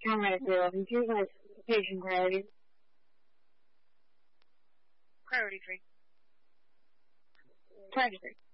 Comrade Zero, here's my patient priority. Priority 3. Priority 3.